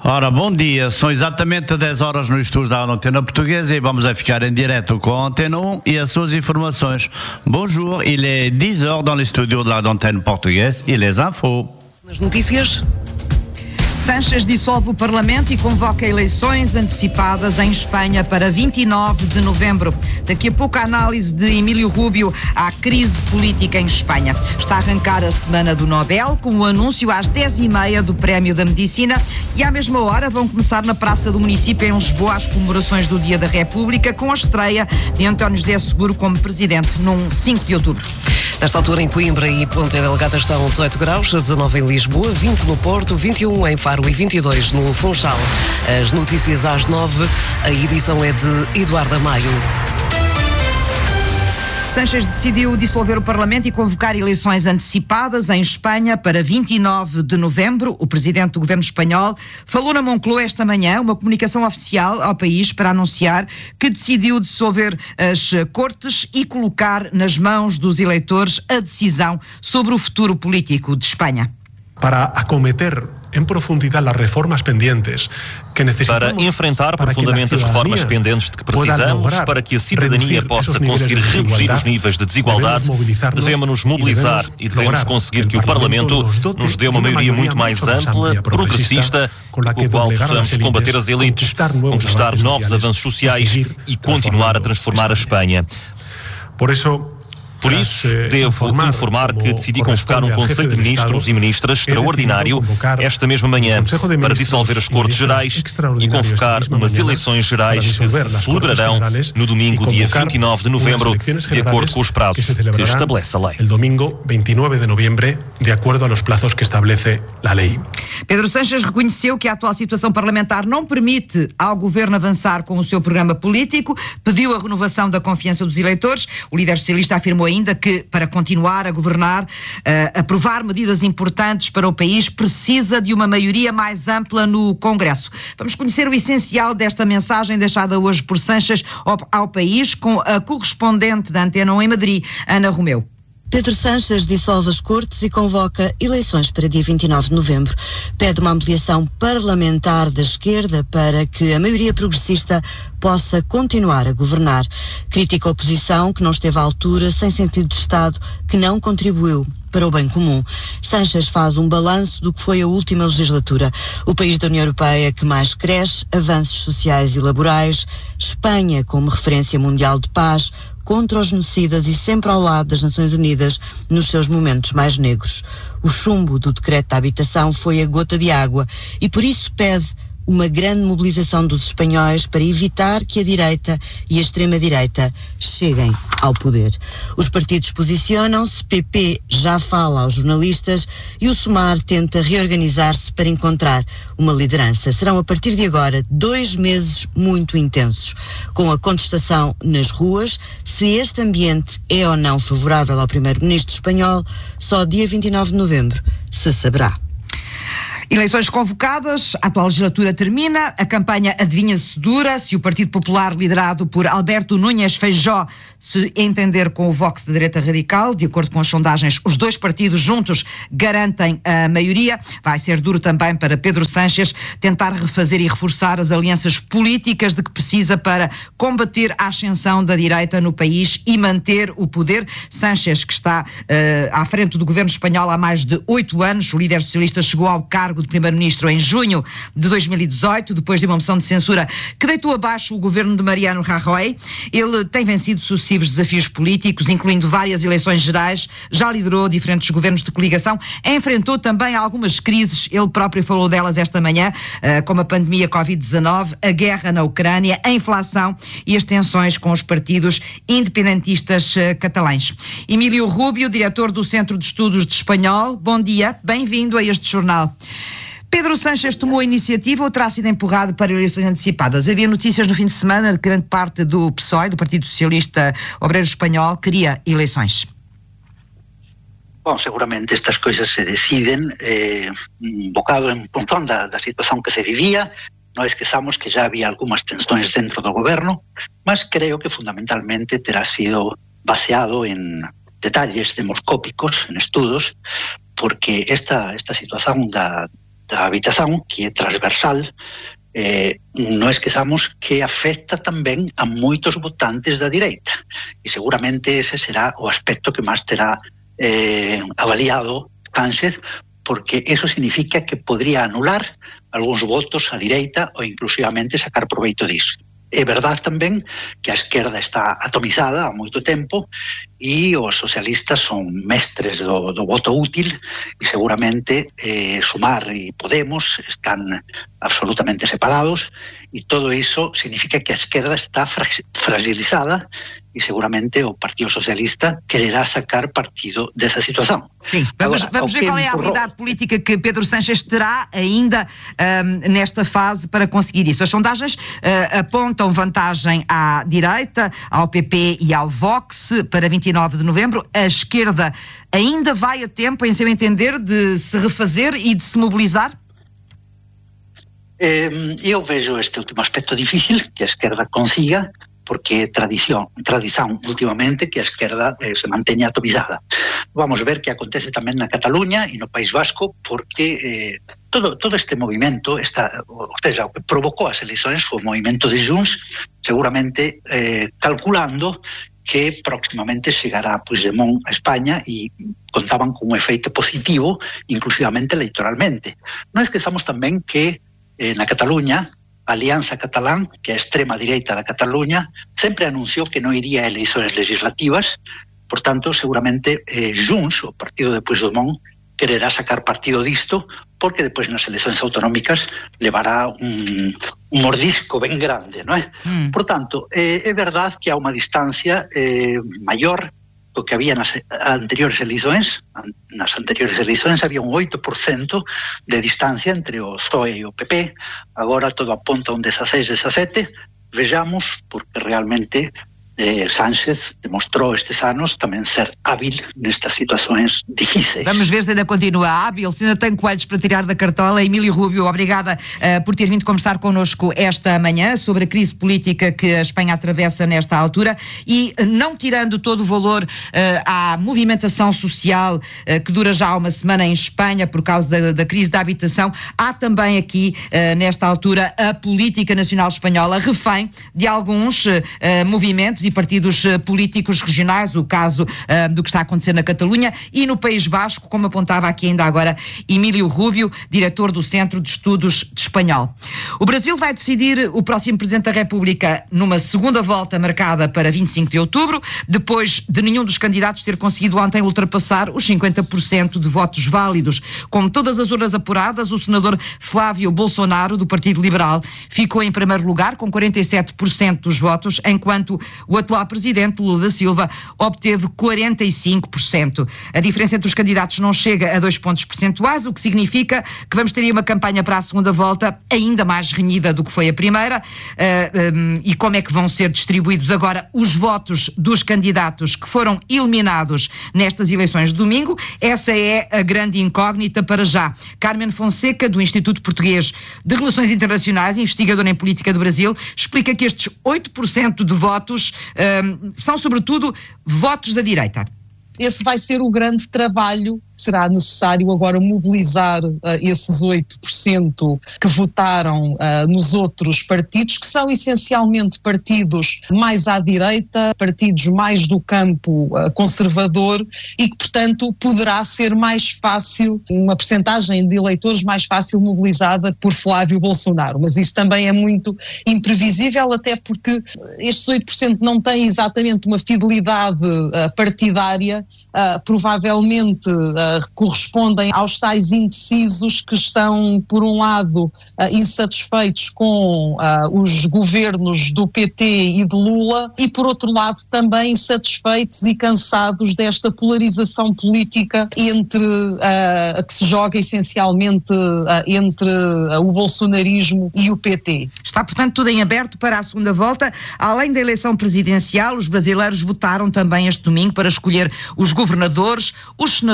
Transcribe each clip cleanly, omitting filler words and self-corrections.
Ora, bom dia, são exatamente 10 horas no estúdio da Antena Portuguesa e vamos a ficar em direto com a Antena 1 e as suas informações. Bonjour, il est 10 heures dans le studio de la Antenne Portuguesa e les infos. As notícias. Sánchez dissolve o Parlamento e convoca eleições antecipadas em Espanha para 29 de novembro. Daqui a pouco a análise de Emílio Rubio à crise política em Espanha. Está a arrancar a Semana do Nobel com o anúncio às 10h30 do Prémio da Medicina e à mesma hora vão começar na Praça do Município em Lisboa as comemorações do Dia da República com a estreia de António José Seguro como Presidente num 5 de outubro. Nesta altura em Coimbra e Ponta Delgada estão 18 graus, 19 em Lisboa, 20 no Porto, 21 em Faro e 22 no Funchal. As notícias às 9, a edição é de Eduardo Amaio. Sánchez decidiu dissolver o Parlamento e convocar eleições antecipadas em Espanha para 29 de novembro. O presidente do governo espanhol falou na Moncloa esta manhã, uma comunicação oficial ao país para anunciar que decidiu dissolver as Cortes e colocar nas mãos dos eleitores a decisão sobre o futuro político de Espanha. Para acometer em profundidade as reformas pendentes que necessitamos para enfrentar profundamente as reformas pendentes de que precisamos para que a cidadania possa conseguir reduzir os níveis de desigualdade, devemos nos mobilizar e devemos conseguir que o Parlamento nos dê uma maioria muito mais ampla, progressista, com a qual possamos combater as elites, conquistar novos avanços sociais e continuar a transformar a Espanha. Por isso, devo informar que decidi convocar um Conselho de Ministros e Ministras extraordinário esta mesma manhã para dissolver as Cortes Gerais e convocar umas eleições gerais que se celebrarão no domingo, dia 29 de novembro, de acordo com os prazos que estabelece a lei. El domingo 29 de noviembre, de acordo aos prazos que estabelece a lei. Pedro Sánchez reconheceu que a atual situação parlamentar não permite ao governo avançar com o seu programa político, pediu a renovação da confiança dos eleitores. O líder socialista afirmou ainda que, para continuar a governar, aprovar medidas importantes para o país, precisa de uma maioria mais ampla no Congresso. Vamos conhecer o essencial desta mensagem deixada hoje por Sánchez ao país com a correspondente da Antena 1 em Madrid, Ana Romeu. Pedro Sánchez dissolve as Cortes e convoca eleições para dia 29 de novembro. Pede uma ampliação parlamentar da esquerda para que a maioria progressista possa continuar a governar. Critica a oposição que não esteve à altura, sem sentido de Estado, que não contribuiu para o bem comum. Sánchez faz um balanço do que foi a última legislatura. O país da União Europeia que mais cresce, avanços sociais e laborais, Espanha como referência mundial de paz, contra os genocidas e sempre ao lado das Nações Unidas nos seus momentos mais negros. O chumbo do decreto da habitação foi a gota de água e por isso pede uma grande mobilização dos espanhóis para evitar que a direita e a extrema-direita cheguem ao poder. Os partidos posicionam-se, PP já fala aos jornalistas e o SUMAR tenta reorganizar-se para encontrar uma liderança. Serão a partir de agora 2 meses muito intensos, com a contestação nas ruas. Se este ambiente é ou não favorável ao primeiro-ministro espanhol, só dia 29 de novembro se saberá. Eleições convocadas, a atual legislatura termina, a campanha adivinha-se dura, se o Partido Popular, liderado por Alberto Núñez Feijóo, se entender com o Vox da direita radical, de acordo com as sondagens, os dois partidos juntos garantem a maioria. Vai ser duro também para Pedro Sánchez tentar refazer e reforçar as alianças políticas de que precisa para combater a ascensão da direita no país e manter o poder. Sánchez, que está à frente do governo espanhol há mais de 8 anos, o líder socialista chegou ao cargo de primeiro-ministro em junho de 2018, depois de uma moção de censura que deitou abaixo o governo de Mariano Rajoy. Ele tem vencido sucessivos desafios políticos, incluindo várias eleições gerais, já liderou diferentes governos de coligação, enfrentou também algumas crises, ele próprio falou delas esta manhã, como a pandemia Covid-19, a guerra na Ucrânia, a inflação e as tensões com os partidos independentistas catalães. Emílio Rubio, diretor do Centro de Estudos de Espanhol, bom dia, bem-vindo a este jornal. Pedro Sánchez tomou a iniciativa ou terá sido empurrado para eleições antecipadas? Havia notícias no fim de semana de que grande parte do PSOE, do Partido Socialista Obreiro Espanhol, queria eleições. Bom, seguramente estas coisas se deciden bocado en función da situación que se vivía. No esquezamos que ya había algunas tensiones dentro del gobierno, mas creo que fundamentalmente terá sido baseado en detalles demoscópicos, en estudos, porque esta situación da da habitação, que é transversal, não esqueçamos que afeta também a muitos votantes da direita, e seguramente esse será o aspecto que mais terá avaliado Sánchez, porque eso significa que podría anular algúns votos á direita ou inclusivamente sacar proveito disso. É verdade tamén que a esquerda está atomizada há moito tempo e os socialistas son mestres do voto útil e seguramente Sumar e Podemos están absolutamente separados e todo iso significa que a esquerda está fragilizada e seguramente o Partido Socialista quererá sacar partido dessa situação. Sim, vamos ver qual é a habilidade política que Pedro Sánchez terá ainda nesta fase para conseguir isso. As sondagens apontam vantagem à direita, ao PP e ao Vox para 29 de novembro. A esquerda ainda vai a tempo, em seu entender, de se refazer e de se mobilizar? Eu vejo este último aspecto difícil que a esquerda consiga, porque é tradición últimamente que a esquerda se manteña atomizada. Vamos ver que acontece tamén na Cataluña e no País Vasco, porque todo este movimento, o que provocou as eleições foi o movimento de Junts, seguramente calculando que próximamente chegará Puigdemont a España e contaban con un efeito positivo, inclusivamente electoralmente. Non esquezamos tamén que na Cataluña a Alianza Catalán, que é a extrema direita da Cataluña, sempre anunciou que non iría a eleições legislativas, por tanto, seguramente Junts, o partido de Puigdemont, quererá sacar partido disto, porque depois nas eleições autonómicas levará un mordisco ben grande, non é? Por tanto, é verdade que há unha distancia maior do que había nas anteriores eleições. Nas anteriores eleições había un 8% de distancia entre o PSOE e o PP, agora todo aponta a un 16-17, vejamos, porque realmente Sánchez demostrou estes anos tamén ser hábil nestas situações difíceis. Vamos ver se ainda continua hábil, se ainda tem coelhos para tirar da cartola. Emílio Rubio, obrigada por ter vindo conversar connosco esta manhã sobre a crise política que a Espanha atravessa nesta altura e não tirando todo o valor à movimentação social que dura já uma semana em Espanha por causa da crise da habitação, há também aqui nesta altura a política nacional espanhola refém de alguns movimentos e partidos políticos regionais, o caso do que está a acontecer na Catalunha e no País Vasco, como apontava aqui ainda agora Emílio Rubio, diretor do Centro de Estudos de Espanhol. O Brasil vai decidir o próximo Presidente da República numa segunda volta marcada para 25 de outubro, depois de nenhum dos candidatos ter conseguido ontem ultrapassar os 50% de votos válidos. Com todas as urnas apuradas, o senador Flávio Bolsonaro, do Partido Liberal, ficou em primeiro lugar com 47% dos votos, enquanto o atual presidente, Lula da Silva, obteve 45%. A diferença entre os candidatos não chega a 2 pontos percentuais, o que significa que vamos ter aí uma campanha para a segunda volta ainda mais renhida do que foi a primeira. E como é que vão ser distribuídos agora os votos dos candidatos que foram eliminados nestas eleições de domingo? Essa é a grande incógnita para já. Carmen Fonseca, do Instituto Português de Relações Internacionais, investigadora em política do Brasil, explica que estes 8% de votos são sobretudo votos da direita. Esse vai ser o grande trabalho. Será necessário agora mobilizar esses 8% que votaram nos outros partidos, que são essencialmente partidos mais à direita, partidos mais do campo conservador e que, portanto, poderá ser mais fácil, uma percentagem de eleitores mais fácil mobilizada por Flávio Bolsonaro. Mas isso também é muito imprevisível, até porque estes 8% não têm exatamente uma fidelidade partidária, provavelmente correspondem aos tais indecisos que estão, por um lado, insatisfeitos com os governos do PT e de Lula e, por outro lado, também insatisfeitos e cansados desta polarização política que se joga essencialmente entre o bolsonarismo e o PT. Está, portanto, tudo em aberto para a segunda volta. Além da eleição presidencial, os brasileiros votaram também este domingo para escolher os governadores, os senadores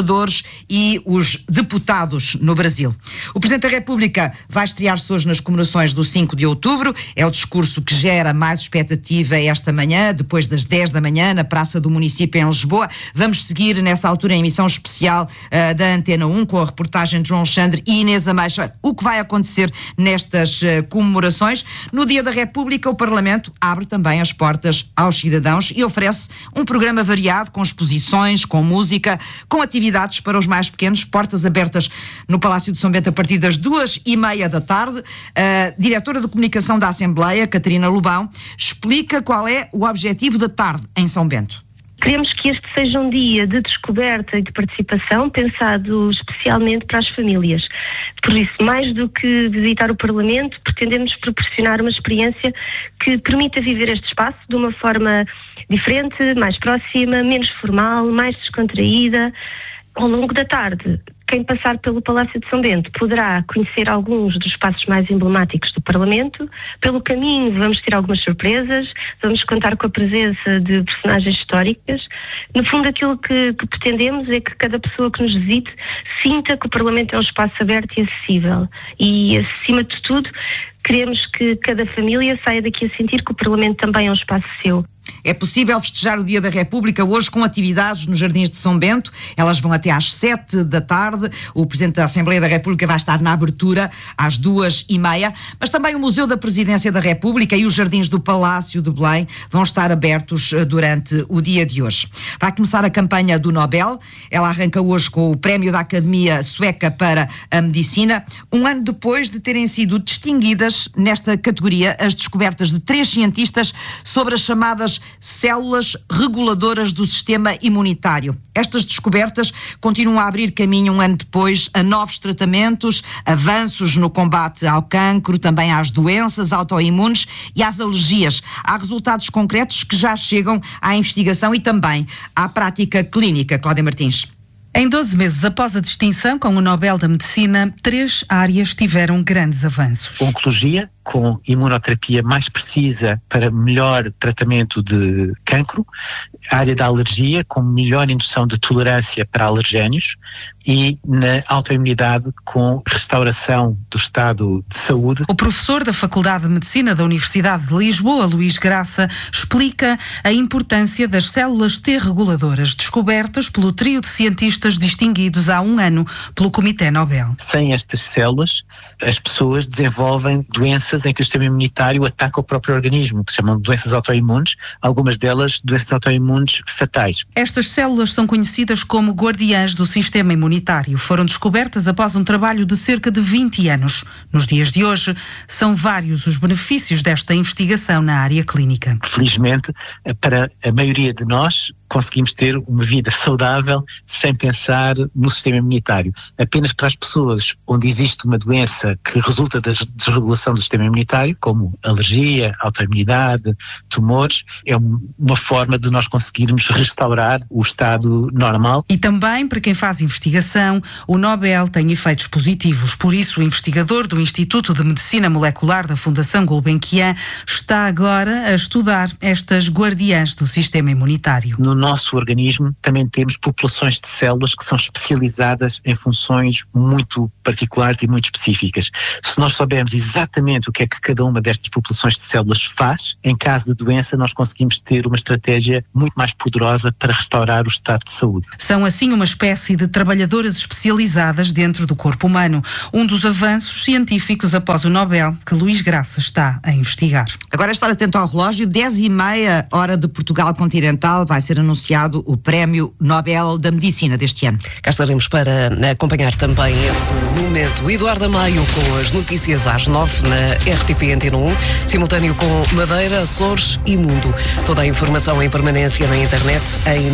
senadores e os deputados no Brasil. O Presidente da República vai estrear-se hoje nas comemorações do 5 de outubro. É o discurso que gera mais expectativa esta manhã, depois das 10 da manhã, na Praça do Município em Lisboa. Vamos seguir nessa altura a emissão especial da Antena 1 com a reportagem de João Alexandre e Inês Ameixa. O que vai acontecer nestas comemorações? No Dia da República, o Parlamento abre também as portas aos cidadãos e oferece um programa variado com exposições, com música, com atividades para os mais pequenos, portas abertas no Palácio de São Bento a partir das 2:30 da tarde. A diretora de comunicação da Assembleia, Catarina Lobão, explica qual é o objetivo da tarde em São Bento. Queremos que este seja um dia de descoberta e de participação pensado especialmente para as famílias. Por isso, mais do que visitar o Parlamento, pretendemos proporcionar uma experiência que permita viver este espaço de uma forma diferente, mais próxima, menos formal, mais descontraída. Ao longo da tarde, quem passar pelo Palácio de São Bento poderá conhecer alguns dos espaços mais emblemáticos do Parlamento. Pelo caminho vamos ter algumas surpresas, vamos contar com a presença de personagens históricas. No fundo, aquilo que pretendemos é que cada pessoa que nos visite sinta que o Parlamento é um espaço aberto e acessível. E, acima de tudo, queremos que cada família saia daqui a sentir que o Parlamento também é um espaço seu. É possível festejar o Dia da República hoje com atividades nos Jardins de São Bento. Elas vão até às 7 da tarde. O Presidente da Assembleia da República vai estar na abertura às 2:30. Mas também o Museu da Presidência da República e os Jardins do Palácio de Belém vão estar abertos durante o dia de hoje. Vai começar a campanha do Nobel. Ela arranca hoje com o Prémio da Academia Sueca para a Medicina, um ano depois de terem sido distinguidas nesta categoria as descobertas de 3 cientistas sobre as chamadas células reguladoras do sistema imunitário. Estas descobertas continuam a abrir caminho um ano depois a novos tratamentos, avanços no combate ao cancro, também às doenças autoimunes e às alergias. Há resultados concretos que já chegam à investigação e também à prática clínica. Cláudia Martins. Em 12 meses após a distinção com o Nobel da Medicina, 3 áreas tiveram grandes avanços. Oncologia, com imunoterapia mais precisa para melhor tratamento de cancro, a área da alergia, com melhor indução de tolerância para alergénios, e na autoimunidade, com restauração do estado de saúde. O professor da Faculdade de Medicina da Universidade de Lisboa, Luís Graça, explica a importância das células T reguladoras, descobertas pelo trio de cientistas distinguidos há um ano pelo Comitê Nobel. Sem estas células, as pessoas desenvolvem doenças em que o sistema imunitário ataca o próprio organismo, que se chamam doenças autoimunes, algumas delas doenças autoimunes fatais. Estas células são conhecidas como guardiãs do sistema imunitário. Foram descobertas após um trabalho de cerca de 20 anos. Nos dias de hoje, são vários os benefícios desta investigação na área clínica. Felizmente, para a maioria de nós, conseguimos ter uma vida saudável sem pensar no sistema imunitário. Apenas para as pessoas onde existe uma doença que resulta da desregulação do sistema imunitário, como alergia, autoimunidade, tumores, é uma forma de nós conseguirmos restaurar o estado normal. E também, para quem faz investigação, o Nobel tem efeitos positivos. Por isso, o investigador do Instituto de Medicina Molecular da Fundação Gulbenkian está agora a estudar estas guardiãs do sistema imunitário. No nosso organismo também temos populações de células que são especializadas em funções muito particulares e muito específicas. Se nós soubermos exatamente o que é que cada uma destas populações de células faz, em caso de doença nós conseguimos ter uma estratégia muito mais poderosa para restaurar o estado de saúde. São assim uma espécie de trabalhadoras especializadas dentro do corpo humano. Um dos avanços científicos após o Nobel que Luís Graça está a investigar. Agora estar atento ao relógio, 10:30 hora de Portugal continental, vai ser anunciado o Prémio Nobel da Medicina deste ano. Cá estaremos para acompanhar também esse momento. Eduardo Amaio com as notícias às 9 na RTP Antena 1, simultâneo com Madeira, Açores e Mundo. Toda a informação em permanência na internet em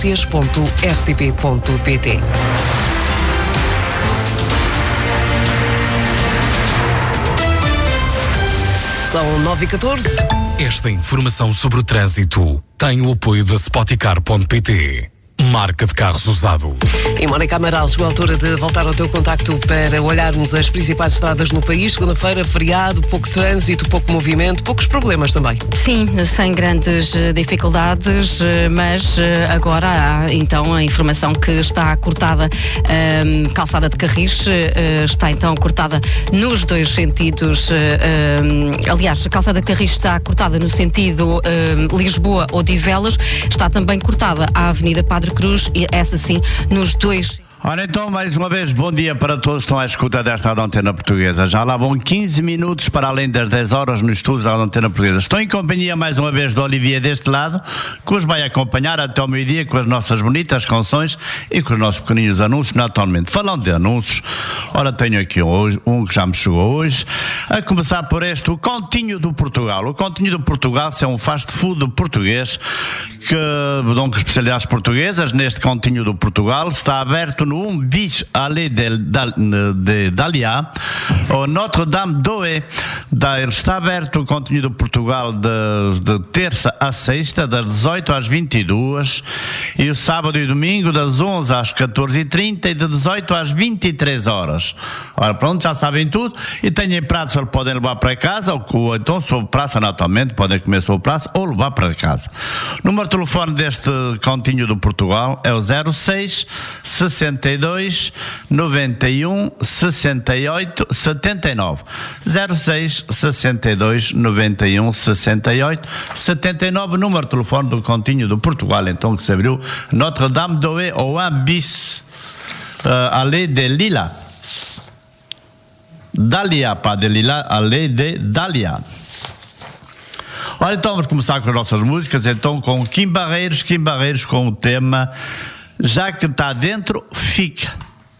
noticias.rtp.pt. São 9h14. Esta informação sobre o trânsito tem o apoio da Spoticar.pt. marca de carros usado. E Mónica Amaral, chegou a altura de voltar ao teu contacto para olharmos as principais estradas no país. Segunda-feira, feriado, pouco trânsito, pouco movimento, poucos problemas também. Sim, sem grandes dificuldades, mas agora há então a informação que está cortada, calçada de Carris, está então cortada nos dois sentidos. Aliás, a calçada de Carris está cortada no sentido Lisboa ou Odivelas, está também cortada a Avenida Padre Cruz, e essa sim nos dois. Ora então, mais uma vez, bom dia para todos que estão à escuta desta Antena Portuguesa. Já lá vão 15 minutos para além das 10 horas nos estudos da Antena Portuguesa. Estou em companhia mais uma vez do Olivier deste lado, que os vai acompanhar até ao meio-dia com as nossas bonitas canções e com os nossos pequeninhos anúncios, naturalmente. Falando de anúncios, ora tenho aqui hoje, um que já me chegou hoje, a começar por este, o Continho do Portugal. O Continho do Portugal é um fast food português que dão especialidades portuguesas. Neste Continho do Portugal está aberto no 1 bis Allée de Dahlia, ou Notre-Dame d'Oé. Está aberto o Continho do Portugal de terça a sexta, das 18 às 22, e o sábado e domingo das 11 às 14h30 e de 18 às 23 horas. Ora, pronto, já sabem tudo, e têm pratos que podem levar para casa, ou então sob praça, naturalmente, podem comer sob praça ou levar para casa. O número de telefone deste Continho do Portugal é o 06 62 91 68 79. 06 62 91 68 79, número de telefone do Continho do Portugal, então, que se abriu Notre-Dame d'Oé ou 1 bis Allée de Lila. Dahlia, pas de Lila, Allée de Dahlia. Ora, então vamos começar com as nossas músicas, então com Kim Barreiros com o tema Já que está dentro, fica.